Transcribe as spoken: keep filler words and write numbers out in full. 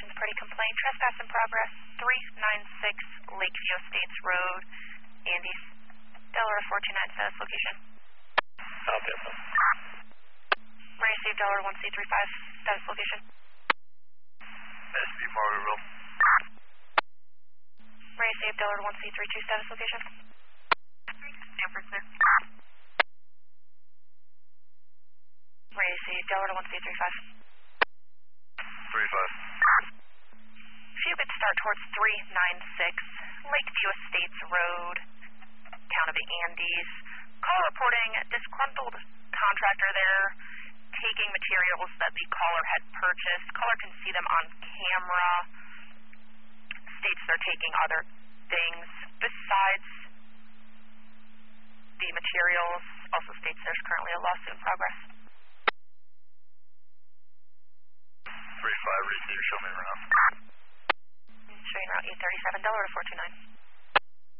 Congratulations, party complaint. Trespass in progress, three ninety-six Lakeview Estates Road, Andes, Delaware four two nine, status location. Copy. Receive Delaware one C three five, status location. S B Margaretville. Receive Delaware one C three two, status location. San Francisco. Receive Delaware one C three five. three five. If you could start towards three ninety-six Lakeview Estates Road, town of the Andes. Call reporting disgruntled contractor there taking materials that the caller had purchased. Caller can see them on camera. States they're taking other things besides the materials. Also states there's currently a lawsuit in progress. three five, receive, show me around. Showing route eight thirty-seven, Delaware four two nine.